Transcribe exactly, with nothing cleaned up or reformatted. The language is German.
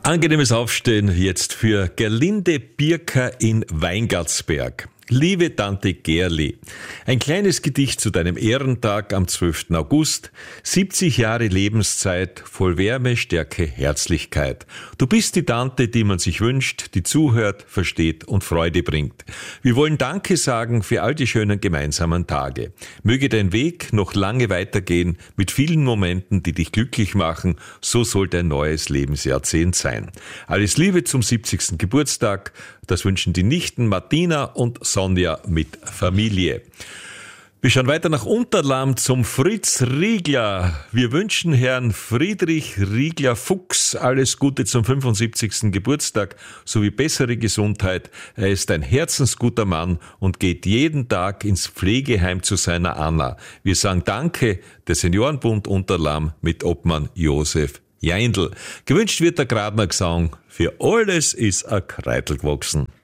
Angenehmes Aufstehen jetzt für Gerlinde Birker in Weingartsberg. Liebe Tante Gerli, ein kleines Gedicht zu deinem Ehrentag am zwölften August. siebzig Jahre Lebenszeit, voll Wärme, Stärke, Herzlichkeit. Du bist die Tante, die man sich wünscht, die zuhört, versteht und Freude bringt. Wir wollen Danke sagen für all die schönen gemeinsamen Tage. Möge dein Weg noch lange weitergehen, mit vielen Momenten, die dich glücklich machen. So soll dein neues Lebensjahrzehnt sein. Alles Liebe zum siebzigsten Geburtstag. Das wünschen die Nichten Martina und Sonja mit Familie. Wir schauen weiter nach Unterlahm zum Fritz Riegler. Wir wünschen Herrn Friedrich Riegler-Fuchs alles Gute zum fünfundsiebzigsten Geburtstag sowie bessere Gesundheit. Er ist ein herzensguter Mann und geht jeden Tag ins Pflegeheim zu seiner Anna. Wir sagen Danke, der Seniorenbund Unterlahm mit Obmann Josef Jaindl. Gewünscht wird der Gradner Gesang, für alles ist ein Kreitel gewachsen.